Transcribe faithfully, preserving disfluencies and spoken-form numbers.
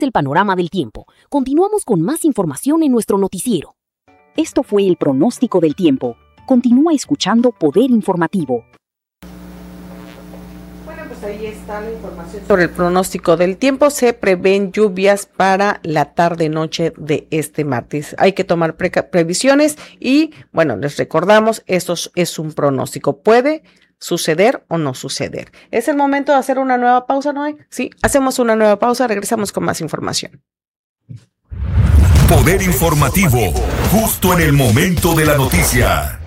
el panorama del tiempo. Continuamos con más información en nuestro noticiero. Esto fue el pronóstico del tiempo. Continúa escuchando Poder Informativo. Bueno, pues ahí está la información sobre el pronóstico del tiempo. Se prevén lluvias para la tarde-noche de este martes. Hay que tomar pre- previsiones y, bueno, les recordamos, esto es un pronóstico. Puede suceder o no suceder. ¿Es el momento de hacer una nueva pausa, Noé? Sí, hacemos una nueva pausa, regresamos con más información. Poder Informativo, justo en el momento de la noticia.